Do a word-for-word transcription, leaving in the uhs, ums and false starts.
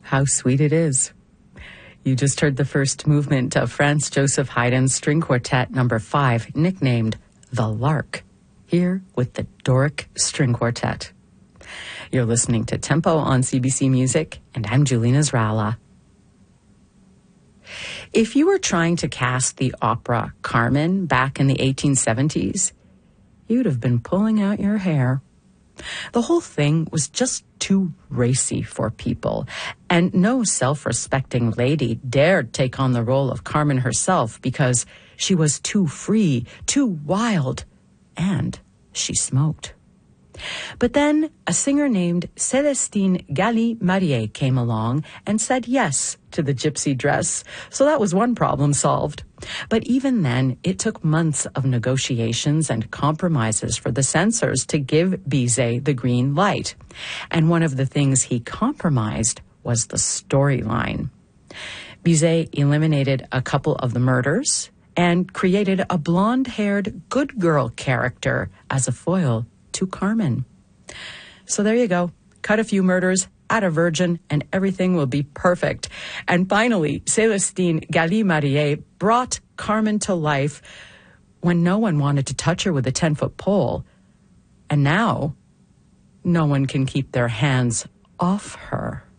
How sweet it is. You just heard the first movement of Franz Joseph Haydn's String Quartet number five, nicknamed The Lark, here with the Doric String Quartet. You're listening to Tempo on C B C Music, and I'm Julie Nasrallah. If you were trying to cast the opera Carmen back in the eighteen seventies, you'd have been pulling out your hair. The whole thing was just too racy for people, and no self-respecting lady dared take on the role of Carmen herself because she was too free, too wild, and she smoked. But then a singer named Célestine Galli-Marié came along and said yes to the gypsy dress, so that was one problem solved. But even then, it took months of negotiations and compromises for the censors to give Bizet the green light. And one of the things he compromised was the storyline. Bizet eliminated a couple of the murders and created a blonde-haired good girl character as a foil to Carmen. So there you go. Cut a few murders, add a virgin, and everything will be perfect. And finally, Célestine Galli-Marié brought Carmen to life when no one wanted to touch her with a ten-foot pole. And now, no one can keep their hands off her.